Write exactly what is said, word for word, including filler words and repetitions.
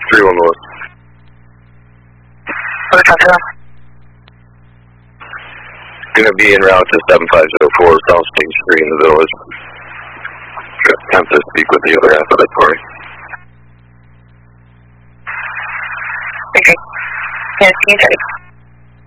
three one one. What is that? Gonna be en route to seven five zero four, South Stage three in the village. Attempt to speak with the other half of the party. Okay. Yes, can you try?